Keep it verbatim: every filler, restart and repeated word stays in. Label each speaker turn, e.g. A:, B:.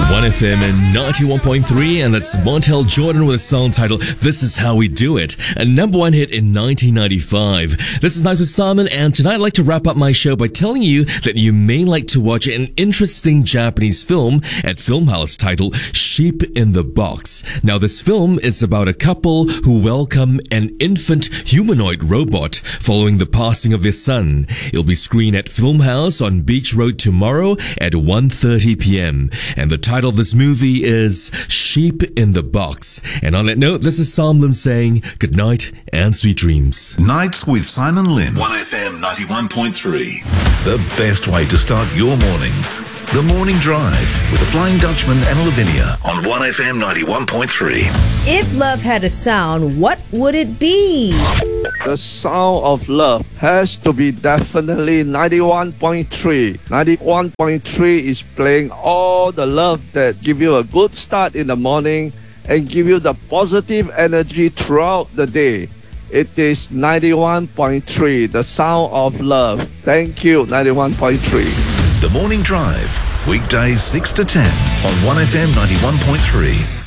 A: one F M and ninety-one point three, and that's Montel Jordan with a song titled This Is How We Do It, a number one hit in nineteen ninety-five. This is Nice with Simon, and tonight I'd like to wrap up my show by telling you that you may like to watch an interesting Japanese film at Filmhouse titled Sheep in the Box. Now, this film is about a couple who welcome an infant humanoid robot following the passing of their son. It'll be screened at Filmhouse on Beach Road tomorrow at one thirty p.m. And the title of this movie is Sheep in the Box. And on that note, this is Sam Lim saying good night and sweet dreams.
B: Nights with Simon Lim. one F M ninety-one point three. The best way to start your mornings. The Morning Drive with the Flying Dutchman and Lavinia on one F M ninety-one point three.
C: If love had a sound, what would it be?
D: The sound of love has to be definitely ninety-one point three. ninety-one point three is playing all the love that give you a good start in the morning and give you the positive energy throughout the day. It is ninety-one point three, the sound of love. Thank you, ninety-one point three.
B: The Morning Drive, weekdays six to ten on one F M ninety-one point three.